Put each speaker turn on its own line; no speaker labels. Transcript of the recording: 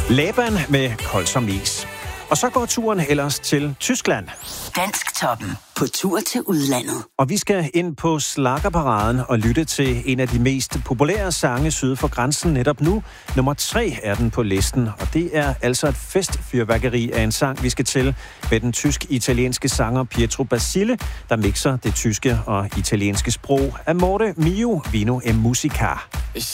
Laban med Kold som is. Og så går turen ellers til Tyskland.
Dansktoppen på tur til udlandet.
Og vi skal ind på Schlagerparaden og lytte til en af de mest populære sange syd for grænsen netop nu. Nummer 3 er den på listen, og det er altså et festfyrværkeri af en sang, vi skal til med den tysk-italienske sanger Pietro Basile, der mixer det tyske og italienske sprog. Amore mio, vino e musica.
Ich